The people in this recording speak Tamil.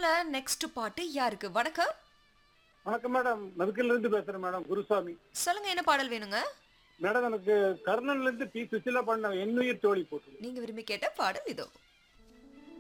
இணைப்புல நெக்ஸ்ட் பாட்டு யாருக்கு? வணக்கம். வணக்கம் மேடம். மதுக்கையில இருந்து பேசுறேன் மேடம். குருசாமி. சொல்லுங்க, என்ன பாடல் வேணுங்க? மேடம் எனக்கு கர்ணன்ல இருந்து பி சுசிலா பண்ண எண்ணுயிர் தோழி போட்டு. நீங்க விரும்பி கேட்ட பாடல் இதோ.